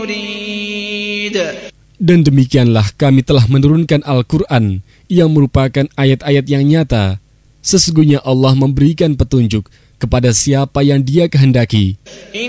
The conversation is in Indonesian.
Dan demikianlah kami telah menurunkan Al-Quran yang merupakan ayat-ayat yang nyata. Sesungguhnya Allah memberikan petunjuk kepada siapa yang Dia kehendaki.